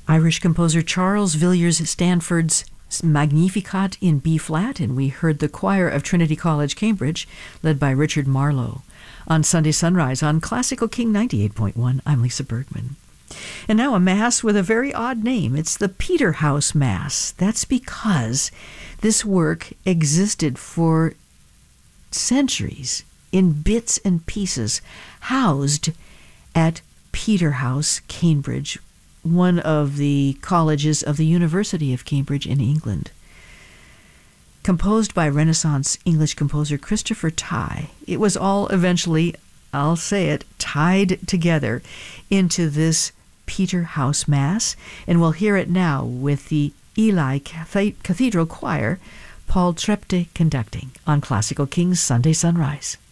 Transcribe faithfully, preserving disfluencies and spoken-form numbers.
Irish composer Charles Villiers Stanford's Magnificat in B-flat, and we heard the choir of Trinity College, Cambridge, led by Richard Marlowe. On Sunday Sunrise on Classical King ninety-eight point one, I'm Lisa Bergman. And now a Mass with a very odd name. It's the Peterhouse Mass. That's because this work existed for centuries in bits and pieces, housed at Peterhouse, Cambridge, one of the colleges of the University of Cambridge in England. Composed by Renaissance English composer Christopher Tye, it was all eventually, I'll say it, tied together into this Peterhouse Mass, and we'll hear it now with the Ely Cathedral Choir, Paul Trepte conducting on Classical King's Sunday Sunrise.